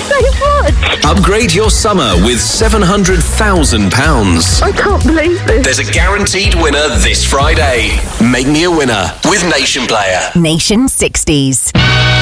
so much. Upgrade your summer with £700,000. I can't believe this. There's a guaranteed winner this Friday. Make me a winner with Nation Player. Nation 60s.